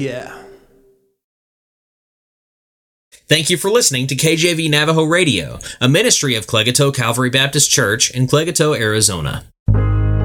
Yeah. Thank you for listening to KJV Navajo Radio, a ministry of Clegato Calvary Baptist Church in Clegato, Arizona.